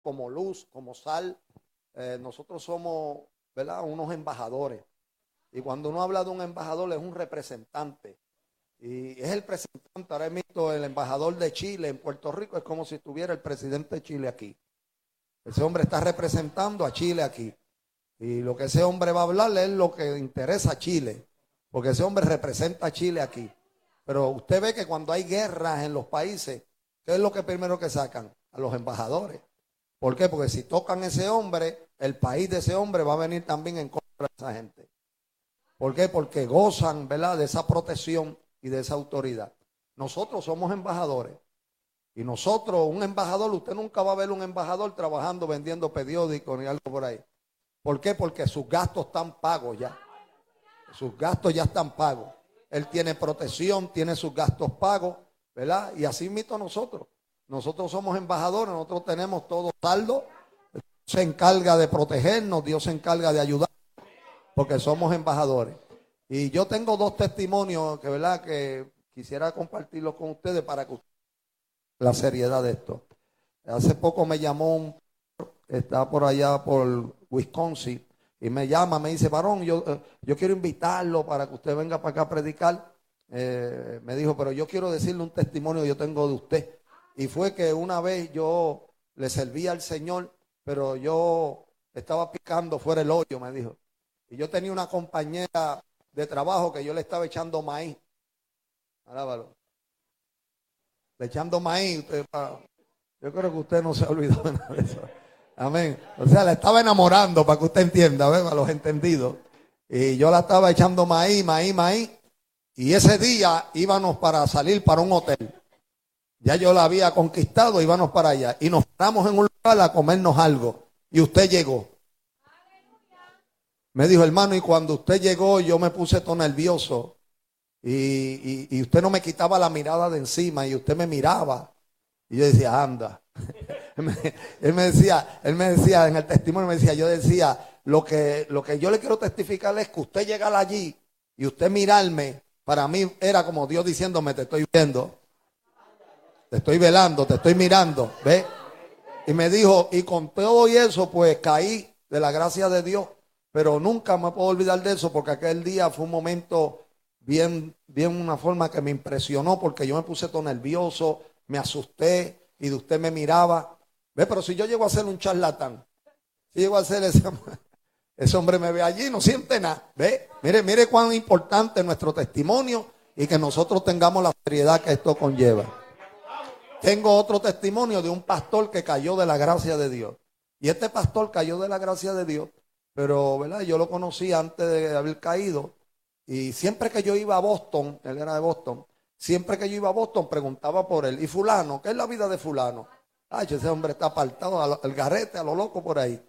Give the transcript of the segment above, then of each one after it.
como luz, como sal. Nosotros somos, ¿verdad?, unos embajadores. Y cuando uno habla de un embajador es un representante. Y es el representante. Ahora mismo el embajador de Chile en Puerto Rico es como si estuviera el presidente de Chile aquí. Ese hombre está representando a Chile aquí. Y lo que ese hombre va a hablarle es lo que interesa a Chile. Porque ese hombre representa a Chile aquí. Pero usted ve que cuando hay guerras en los países, ¿qué es lo que primero que sacan? A los embajadores. ¿Por qué? Porque si tocan a ese hombre, el país de ese hombre va a venir también en contra de esa gente. ¿Por qué? Porque gozan, ¿verdad?, de esa protección y de esa autoridad. Nosotros somos embajadores. Y nosotros, un embajador, usted nunca va a ver un embajador trabajando, vendiendo periódicos ni algo por ahí. ¿Por qué? Porque sus gastos están pagos ya. Sus gastos ya están pagos. Él tiene protección, tiene sus gastos pagos, ¿verdad? Y así mismo nosotros. Nosotros somos embajadores, nosotros tenemos todo saldo. Dios se encarga de protegernos, Dios se encarga de ayudar, porque somos embajadores. Y yo tengo 2 testimonios que, ¿verdad?, que quisiera compartirlos con ustedes para que la seriedad de esto. Hace poco me llamó está por allá por Wisconsin, y me llama, me dice, varón, yo quiero invitarlo para que usted venga para acá a predicar. Me dijo, pero yo quiero decirle un testimonio que yo tengo de usted. Y fue que una vez yo le serví al Señor, pero yo estaba picando fuera el hoyo, me dijo. Y yo tenía una compañera de trabajo que yo le estaba echando maíz. Alábalo. Le echando maíz. Yo creo que usted no se ha olvidado de nada de eso. Amén. O sea, la estaba enamorando, para que usted entienda, ¿ven? A los entendidos. Y yo la estaba echando maíz. Y ese día íbamos para salir para un hotel. Ya yo la había conquistado, íbamos para allá. Y nos paramos en un lugar a comernos algo. Y usted llegó. Me dijo, hermano, y cuando usted llegó yo me puse todo nervioso. Y usted no me quitaba la mirada de encima y usted me miraba. Y yo decía, anda. Él me decía en el testimonio, yo decía, lo que yo le quiero testificar es que usted llegara allí y usted mirarme, para mí era como Dios diciéndome, te estoy viendo, te estoy velando, te estoy mirando, ¿ves? Y me dijo, y con todo y eso, pues caí de la gracia de Dios, pero nunca me puedo olvidar de eso, porque aquel día fue un momento bien, una forma que me impresionó, porque yo me puse todo nervioso, me asusté, y de usted me miraba. ¿Ve? Pero si yo llego a ser un charlatán, si llego a ser ese hombre me ve allí y no siente nada. ¿Ve? Mire cuán importante es nuestro testimonio y que nosotros tengamos la seriedad que esto conlleva. Tengo otro testimonio de un pastor que cayó de la gracia de Dios. Y este pastor cayó de la gracia de Dios, pero ¿verdad?, yo lo conocí antes de haber caído. Y siempre que yo iba a Boston, él era de Boston, siempre que yo iba a Boston preguntaba por él. ¿Y fulano? ¿Qué es la vida de fulano? Ay, ese hombre está apartado, al garete, a lo loco por ahí.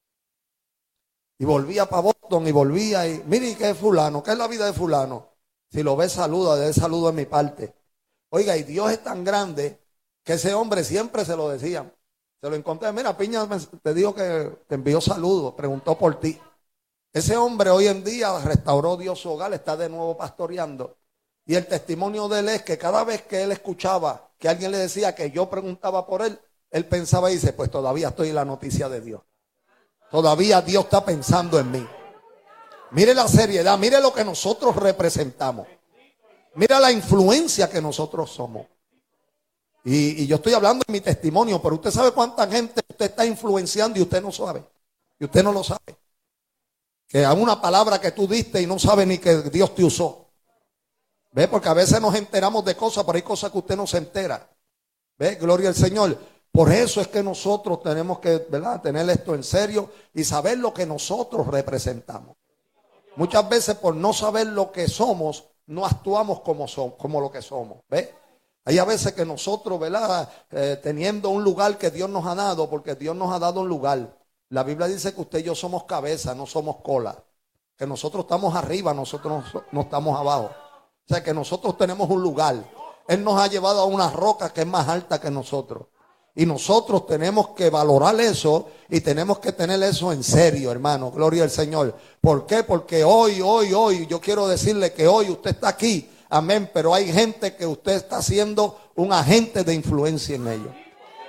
Y volvía para Boston y volvía y, mire, ¿qué es fulano? ¿Qué es la vida de fulano? Si lo ve, saluda, dé saludo en mi parte. Oiga, y Dios es tan grande que ese hombre siempre se lo decían. Se lo encontré, mira, Piña te dijo que te envió saludos, preguntó por ti. Ese hombre hoy en día restauró Dios su hogar, está de nuevo pastoreando. Y el testimonio de él es que cada vez que él escuchaba que alguien le decía que yo preguntaba por él, él pensaba y dice, pues todavía estoy en la noticia de Dios. Todavía Dios está pensando en mí. Mire la seriedad, mire lo que nosotros representamos. Mira la influencia que nosotros somos. Y yo estoy hablando de mi testimonio, pero usted sabe cuánta gente usted está influenciando y usted no sabe. Y usted no lo sabe. Que a una palabra que tú diste y no sabe ni que Dios te usó. ¿Ve? Porque a veces nos enteramos de cosas, pero hay cosas que usted no se entera. ¿Ve? Gloria al Señor. Por eso es que nosotros tenemos que, ¿verdad?, tener esto en serio y saber lo que nosotros representamos. Muchas veces por no saber lo que somos, no actuamos como lo que somos. ¿Ve? Hay a veces que nosotros, ¿verdad?, teniendo un lugar que Dios nos ha dado, porque Dios nos ha dado un lugar. La Biblia dice que usted y yo somos cabeza, no somos cola. Que nosotros estamos arriba, nosotros no estamos abajo. O sea que nosotros tenemos un lugar. Él nos ha llevado a una roca que es más alta que nosotros. Y nosotros tenemos que valorar eso y tenemos que tener eso en serio, hermano. Gloria al Señor. ¿Por qué? Porque hoy, yo quiero decirle que hoy usted está aquí. Amén. Pero hay gente que usted está siendo un agente de influencia en ellos.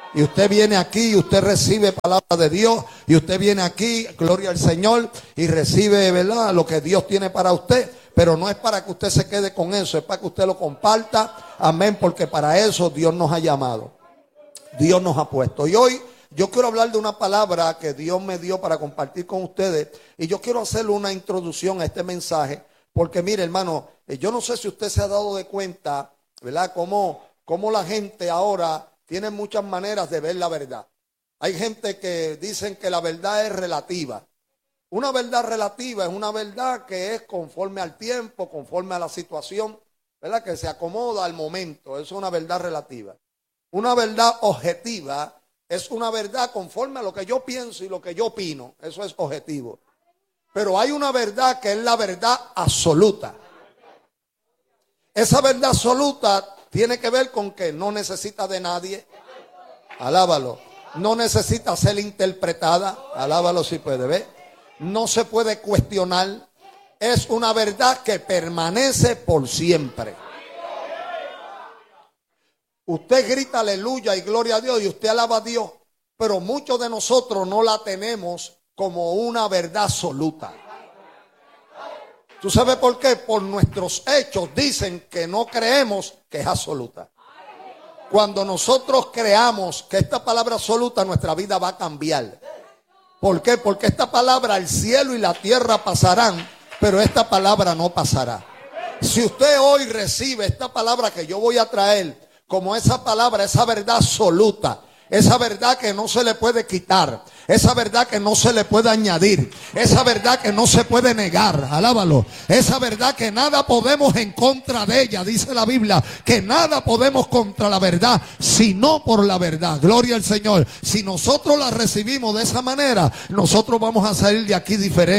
Y usted viene aquí y usted recibe palabra de Dios. Y usted viene aquí, gloria al Señor, y recibe, ¿verdad?, lo que Dios tiene para usted. Pero no es para que usted se quede con eso, es para que usted lo comparta. Amén, porque para eso Dios nos ha llamado. Dios nos ha puesto. Y hoy yo quiero hablar de una palabra que Dios me dio para compartir con ustedes. Y yo quiero hacerle una introducción a este mensaje. Porque mire, hermano, yo no sé si usted se ha dado de cuenta, ¿verdad?, cómo la gente ahora tiene muchas maneras de ver la verdad. Hay gente que dicen que la verdad es relativa. Una verdad relativa es una verdad que es conforme al tiempo, conforme a la situación, ¿verdad?, que se acomoda al momento. Eso es una verdad relativa. Una verdad objetiva es una verdad conforme a lo que yo pienso y lo que yo opino. Eso es objetivo. Pero hay una verdad que es la verdad absoluta. Esa verdad absoluta tiene que ver con que no necesita de nadie. Alábalo. No necesita ser interpretada. Alábalo si puede ver. No se puede cuestionar. Es una verdad que permanece por siempre. Usted grita aleluya y gloria a Dios y usted alaba a Dios, pero muchos de nosotros no la tenemos como una verdad absoluta. ¿Tú sabes por qué? Por nuestros hechos dicen que no creemos que es absoluta. Cuando nosotros creamos que esta palabra absoluta, nuestra vida va a cambiar. ¿Por qué? Porque esta palabra, el cielo y la tierra pasarán, pero esta palabra no pasará. Si usted hoy recibe esta palabra que yo voy a traer como esa palabra, esa verdad absoluta, esa verdad que no se le puede quitar, esa verdad que no se le puede añadir, esa verdad que no se puede negar, alábalo, esa verdad que nada podemos en contra de ella, dice la Biblia, que nada podemos contra la verdad, sino por la verdad. Gloria al Señor. Si nosotros la recibimos de esa manera, nosotros vamos a salir de aquí diferentes.